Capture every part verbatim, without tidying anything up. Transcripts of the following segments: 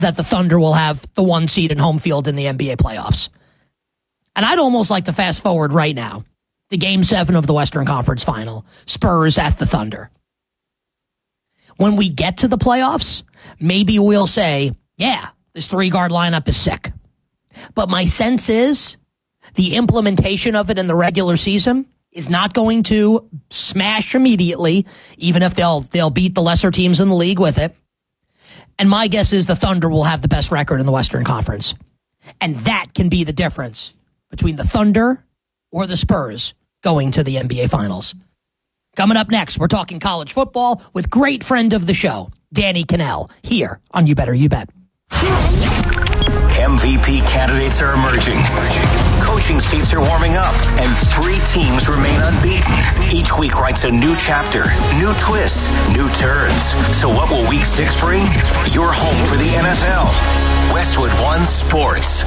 that the Thunder will have the one seed and home field in the N B A playoffs. And I'd almost like to fast forward right now to Game seven of the Western Conference Final, Spurs at the Thunder. When we get to the playoffs, maybe we'll say, yeah, this three-guard lineup is sick. But my sense is the implementation of it in the regular season is not going to smash immediately, even if they'll they'll beat the lesser teams in the league with it. And my guess is the Thunder will have the best record in the Western Conference. And that can be the difference between the Thunder or the Spurs going to the N B A Finals. Coming up next, we're talking college football with great friend of the show, Danny Kanell, here on You Better You Bet. M V P candidates are emerging. Coaching seats are warming up, and three teams remain unbeaten. Each week writes a new chapter, new twists, new turns. So what will week six bring? You're home for the N F L. Westwood One Sports.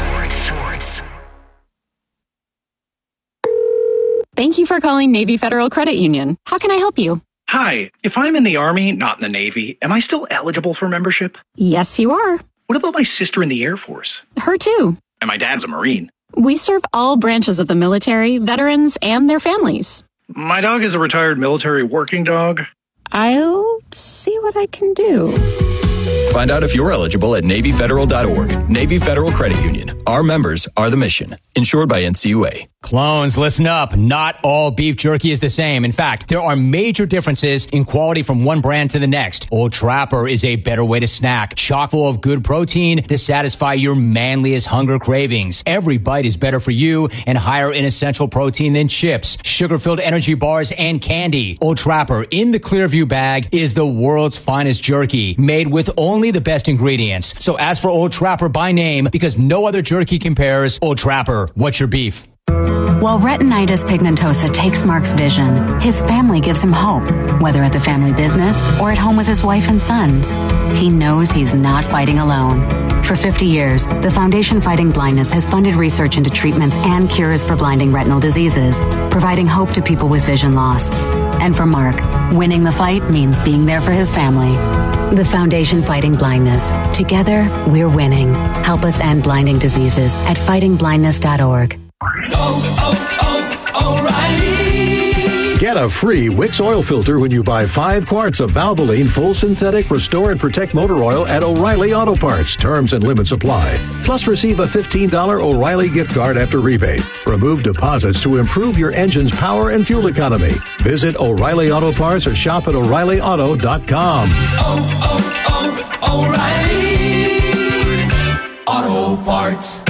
Thank you for calling Navy Federal Credit Union. How can I help you? Hi, if I'm in the Army, not in the Navy, am I still eligible for membership? Yes, you are. What about my sister in the Air Force? Her too. And my dad's a Marine. We serve all branches of the military, veterans, and their families. My dog is a retired military working dog. I'll see what I can do. Find out if you're eligible at Navy Federal dot org. Navy Federal Credit Union. Our members are the mission. Insured by N C U A. Clones, listen up. Not all beef jerky is the same. In fact, there are major differences in quality from one brand to the next. Old Trapper is a better way to snack. Chock full of good protein to satisfy your manliest hunger cravings. Every bite is better for you and higher in essential protein than chips, sugar-filled energy bars, and candy. Old Trapper in the Clearview bag is the world's finest jerky, made with only the best ingredients. So ask for Old Trapper by name because no other jerky compares. Old Trapper, what's your beef? While retinitis pigmentosa takes Mark's vision, his family gives him hope, whether at the family business or at home with his wife and sons. He knows he's not fighting alone. For fifty years, the Foundation Fighting Blindness has funded research into treatments and cures for blinding retinal diseases, providing hope to people with vision loss. And for Mark, winning the fight means being there for his family. The Foundation Fighting Blindness. Together, we're winning. Help us end blinding diseases at fighting blindness dot org. Oh, oh, oh, O'Reilly. Get a free Wix oil filter when you buy five quarts of Valvoline Full Synthetic Restore and Protect Motor Oil at O'Reilly Auto Parts. Terms and limits apply. Plus, receive a fifteen dollars O'Reilly gift card after rebate. Remove deposits to improve your engine's power and fuel economy. Visit O'Reilly Auto Parts or shop at O'Reilly Auto dot com. Oh, oh, oh, O'Reilly Auto Parts.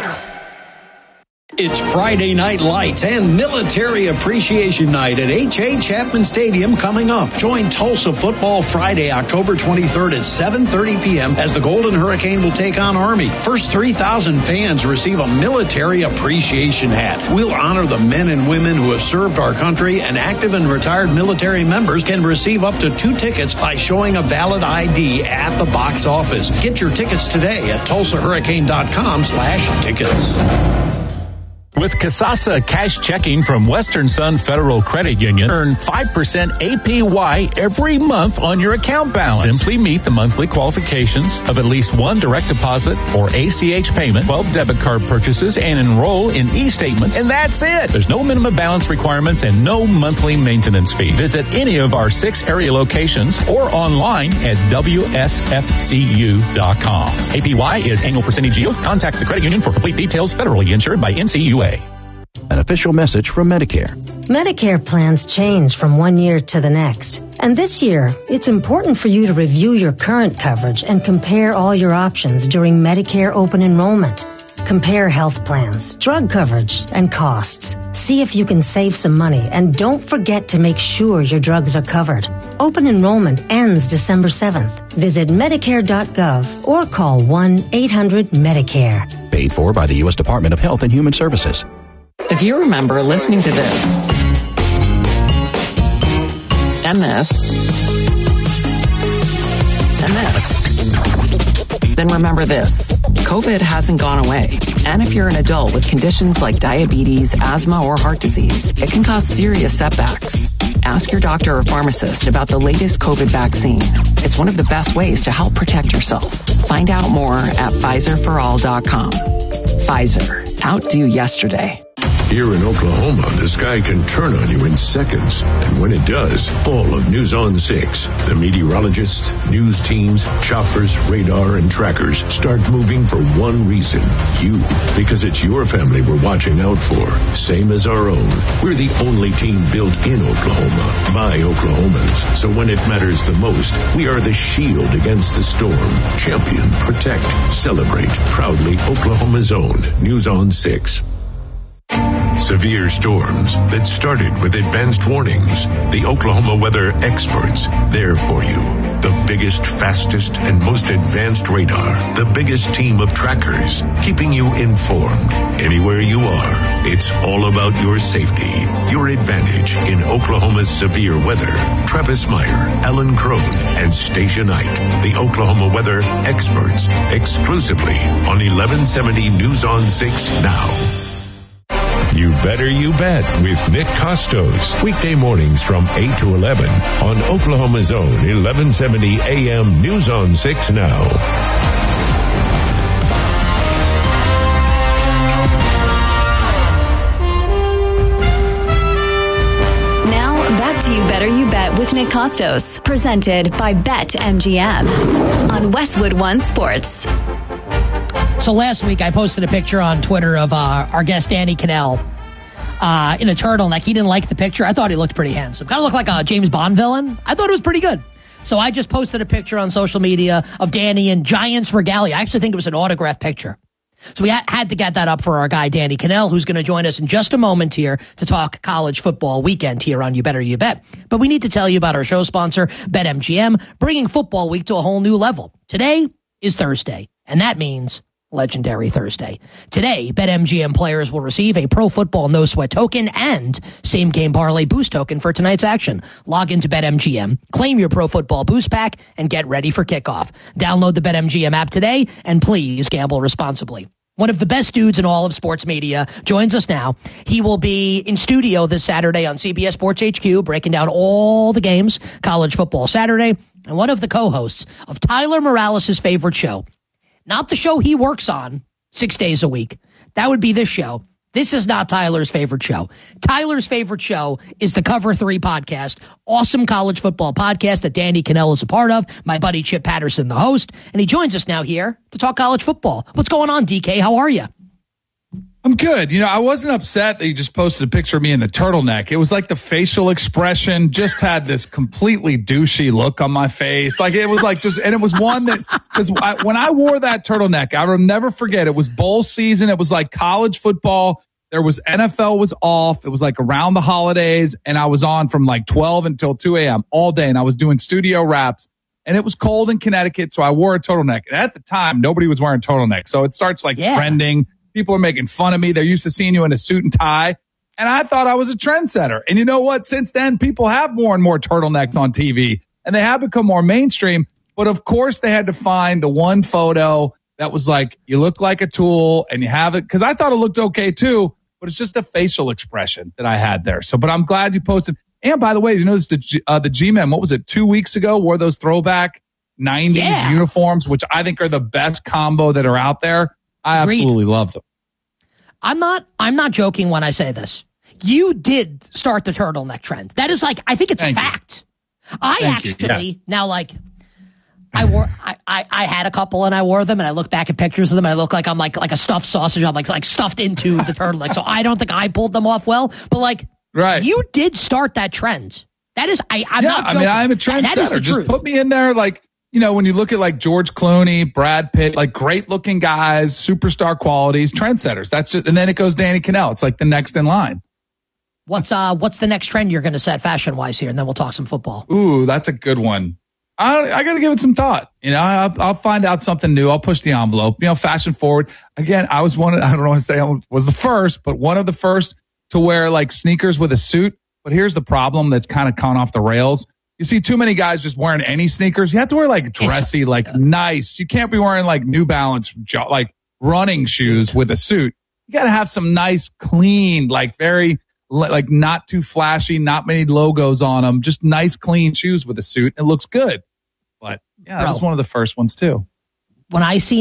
It's Friday Night Lights and Military Appreciation Night at H A. Chapman Stadium coming up. Join Tulsa Football Friday, October twenty-third at seven thirty p.m. as the Golden Hurricane will take on Army. First three thousand fans receive a Military Appreciation hat. We'll honor the men and women who have served our country, and active and retired military members can receive up to two tickets by showing a valid I D at the box office. Get your tickets today at tulsa hurricane dot com slash tickets. With Kasasa Cash Checking from Western Sun Federal Credit Union, earn five percent A P Y every month on your account balance. Simply meet the monthly qualifications of at least one direct deposit or A C H payment, twelve debit card purchases, and enroll in e-statements. And that's it. There's no minimum balance requirements and no monthly maintenance fee. Visit any of our six area locations or online at W S F C U dot com. A P Y is annual percentage yield. Contact the credit union for complete details. Federally insured by N C U A. An official message from Medicare. Medicare plans change from one year to the next. And this year, it's important for you to review your current coverage and compare all your options during Medicare open enrollment. Compare health plans, drug coverage, and costs. See if you can save some money, and don't forget to make sure your drugs are covered. Open enrollment ends December seventh. Visit medicare dot gov or call one eight hundred Medicare. Paid for by the U S Department of Health and Human Services. If you remember listening to this, and this, and this, then remember this. COVID hasn't gone away. And if you're an adult with conditions like diabetes, asthma, or heart disease, it can cause serious setbacks. Ask your doctor or pharmacist about the latest COVID vaccine. It's one of the best ways to help protect yourself. Find out more at Pfizer for all dot com. Pfizer. Outdo yesterday. Here in Oklahoma, the sky can turn on you in seconds. And when it does, all of News on six, the meteorologists, news teams, choppers, radar, and trackers start moving for one reason. You. Because it's your family we're watching out for. Same as our own. We're the only team built in Oklahoma by Oklahomans. So when it matters the most, we are the shield against the storm. Champion, protect, celebrate. Proudly Oklahoma's own News on six. Severe storms that started with advanced warnings. The Oklahoma weather experts, there for you. The biggest, fastest, and most advanced radar. The biggest team of trackers, keeping you informed. Anywhere you are, it's all about your safety, your advantage in Oklahoma's severe weather. Travis Meyer, Alan Crone, and Stacia Knight, the Oklahoma weather experts, exclusively on eleven seventy News on six now. You Better You Bet with Nick Costos. Weekday mornings from eight to eleven on Oklahoma's own eleven seventy A M News on six Now. Now back to You Better You Bet with Nick Costos. Presented by BetMGM on Westwood One Sports. So last week I posted a picture on Twitter of uh, our guest Danny Cannell uh, in a turtleneck. He didn't like the picture. I thought he looked pretty handsome. Kind of looked like a James Bond villain. I thought it was pretty good. So I just posted a picture on social media of Danny in Giants regalia. I actually think it was an autographed picture. So we ha- had to get that up for our guy Danny Cannell, who's going to join us in just a moment here to talk college football weekend here on You Better You Bet. But we need to tell you about our show sponsor, BetMGM, bringing football week to a whole new level. Today is Thursday, and that means Legendary Thursday. Today, BetMGM players will receive a Pro Football No Sweat token and Same Game Parlay Boost token for tonight's action. Log into BetMGM, claim your Pro Football Boost pack, and get ready for kickoff. Download the BetMGM app today, and please gamble responsibly. One of the best dudes in all of sports media joins us now. He will be in studio this Saturday on C B S Sports H Q, breaking down all the games, College Football Saturday, and one of the co-hosts of Tyler Morales' favorite show. Not the show he works on six days a week. That would be this show. This is not Tyler's favorite show. Tyler's favorite show is the Cover three podcast, awesome college football podcast that Danny Cannell is a part of, my buddy Chip Patterson, the host, and he joins us now here to talk college football. What's going on, D K? How are you? I'm good. You know, I wasn't upset that you just posted a picture of me in the turtleneck. It was like the facial expression just had this completely douchey look on my face. Like it was like just, and it was one that, because when I wore that turtleneck, I will never forget, it was bowl season. It was like college football. There was N F L was off. It was like around the holidays, and I was on from like twelve until two a.m. all day, and I was doing studio raps. And it was cold in Connecticut, so I wore a turtleneck. And at the time, nobody was wearing turtlenecks. So it starts like yeah. trending. People are making fun of me. They're used to seeing you in a suit and tie. And I thought I was a trendsetter. And you know what? Since then, people have more and more turtlenecks on T V, and they have become more mainstream. But of course, they had to find the one photo that was like, you look like a tool and you have it. Because I thought it looked okay too, but it's just a facial expression that I had there. So, but I'm glad you posted. And by the way, you know, the, G, uh, the G-Men, what was it, two weeks ago, wore those throwback nineties yeah. uniforms, which I think are the best combo that are out there. I absolutely Agreed. loved them. I'm not I'm not joking when I say this. You did start the turtleneck trend. That is like, I think it's Thank a fact. You. I Thank actually, yes. now like, I wore, I, I, I had a couple and I wore them, and I look back at pictures of them and I look like I'm like like a stuffed sausage. I'm like like stuffed into the turtleneck. So I don't think I pulled them off well. But like, right. you did start that trend. That is, I, I'm yeah, not joking. I mean, I'm a trendsetter. Just truth. Put me in there like, you know, when you look at like George Clooney, Brad Pitt, like great looking guys, superstar qualities, trendsetters. That's just, and then it goes Danny Cannell. It's like the next in line. What's uh, what's the next trend you're going to set fashion wise here, and then we'll talk some football. Ooh, that's a good one. I I got to give it some thought. You know, I'll, I'll find out something new. I'll push the envelope. You know, fashion forward. Again, I was one of, I don't want to say I was the first, but one of the first to wear like sneakers with a suit. But here's the problem that's kind of gone off the rails. You see too many guys just wearing any sneakers. You have to wear like dressy, like nice. You can't be wearing like New Balance, like running shoes with a suit. You got to have some nice, clean, like very like not too flashy, not many logos on them, just nice, clean shoes with a suit. It looks good. But yeah, that was one of the first ones too. When I see